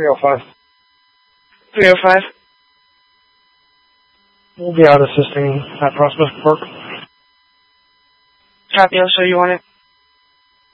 305. 305. We'll be out assisting at Prospect Park. Copy, I'll show you on it.